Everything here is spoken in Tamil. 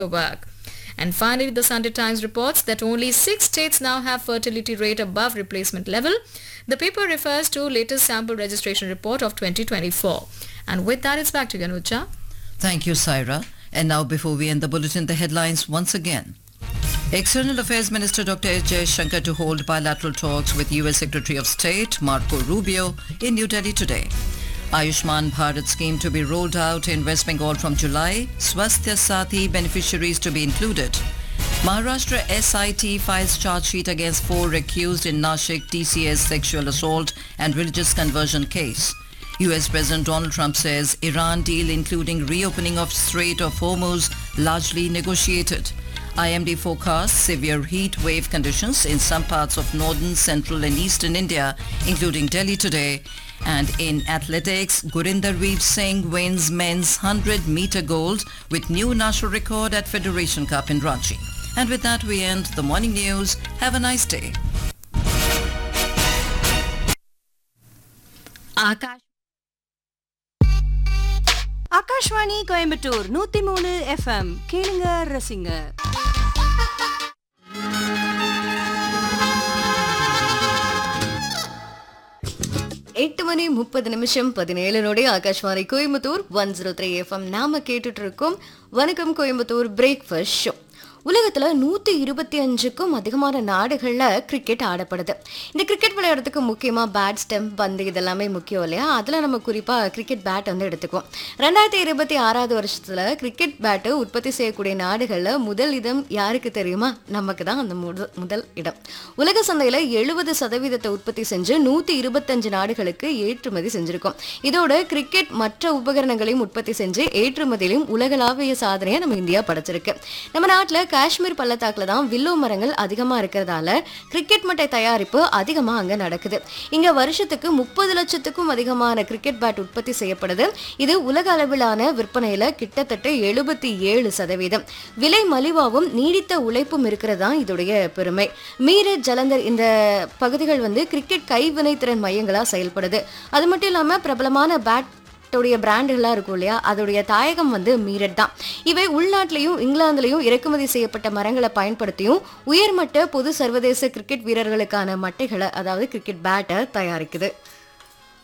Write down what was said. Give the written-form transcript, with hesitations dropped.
work. And finally, the Sunday Times reports that only 6 states now have fertility rate above replacement level. The paper refers to latest sample registration report of 2024. And with that, it's back to you, Anuja. Thank you, Saira. And now, before we end the bulletin, the headlines once again. External Affairs Minister Dr. S. Jaishankar to hold bilateral talks with U.S. Secretary of State Marco Rubio in New Delhi today. Ayushman Bharat scheme to be rolled out in West Bengal from July. Swasthya Sathi beneficiaries to be included. Maharashtra SIT files charge sheet against 4 accused in Nashik TCS sexual assault and religious conversion case. US President Donald Trump says Iran deal including reopening of Strait of Hormuz largely negotiated. IMD forecasts severe heat wave conditions in some parts of northern, central and eastern India, including Delhi today. And in athletics, Gurinder Singh wins men's 100-meter gold with new national record at Federation Cup in Ranchi. And with that, we end the morning news. Have a nice day. Akashvani Coimbatore 103 FM கேளுங்க ரசிங்க. எட்டு மணி 30:17 ஆகாஷ்வாணி கோயம்புத்தூர் 103 FM நாம கேட்டுட்டு இருக்கோம். வணக்கம் கோயம்புத்தூர் பிரேக்ஃபாஸ்ட் ஷோ. உலகத்துல 125க்கும் அதிகமான நாடுகள்ல கிரிக்கெட் ஆடப்படுது. இந்த கிரிக்கெட் விளையாடுறதுக்கு முக்கியமா பேட், ஸ்டெம்ப், பந்து இதெல்லாமே முக்கியம் இல்லையா? அதுல நம்ம குறிப்பா கிரிக்கெட் பேட் வந்து எடுத்துக்குவோம். 2026 வருஷத்துல கிரிக்கெட் பேட் உற்பத்தி செய்யக்கூடிய நாடுகள்ல முதல் இடம் யாருக்கு தெரியுமா? நமக்கு தான் அந்த முதல் இடம். உலக சந்தையில 70% உற்பத்தி செஞ்சு 125 நாடுகளுக்கு ஏற்றுமதி செஞ்சிருக்கோம். இதோட கிரிக்கெட் மற்ற உபகரணங்களையும் உற்பத்தி செஞ்சு ஏற்றுமதியிலும் உலகளாவிய சாதனையை நம்ம இந்தியா படைச்சிருக்கு. நம்ம நாட்டுல காஷ்மீர் பள்ளத்தாக்குல தான் வில்லோ மரங்கள் அதிகமா இருக்கிறதால கிரிக்கெட் மட்டை தயாரிப்பு அதிகமா அங்க நடக்குது. இங்க வருஷத்துக்கு 30 லட்சத்துக்கும் அதிகமான கிரிக்கெட் பேட் உற்பத்தி செய்யப்படுது. இது உலக அளவிலான விற்பனையில கிட்டத்தட்ட 77%. விலை மலிவாகவும் நீடித்த உழைப்பும் இருக்கிறதா இதோடைய பெருமை. மீரட், ஜலந்தர் இந்த பகுதிகள் வந்து கிரிக்கெட் கைவினைத்திறன் மையங்களா செயல்படுது. அது மட்டும் இல்லாம பிரபலமான பேட் பிராண்டுகளாக இருக்கும் இல்லையா, அதோடைய தாயகம் வந்து மீரட் தான். இவை உள்நாட்டிலையும் இங்கிலாந்துலையும் இறக்குமதி செய்யப்பட்ட மரங்களை பயன்படுத்தியும் உயர்மட்ட பொது சர்வதேச கிரிக்கெட் வீரர்களுக்கான மட்டைகளை, அதாவது கிரிக்கெட் பேட்டை தயாரிக்குது.